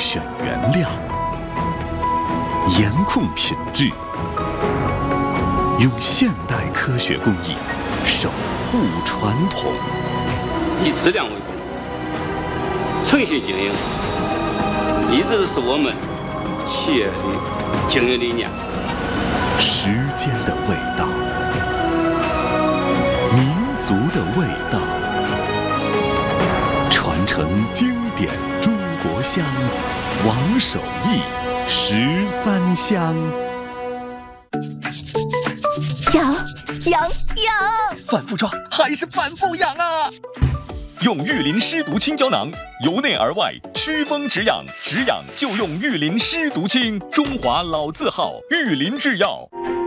选原料，严控品质，用现代科学工艺守护传统， 以质量为本，诚信经营，一直是我们企业的经营理念。 时间的味道，民族的味道，传承经典中国香，王守义13香。 痒！ 反复抓还是反复痒啊！用玉林湿毒清胶囊，由内而外祛风止痒，止痒就用玉林湿毒清，中华老字号玉林制药。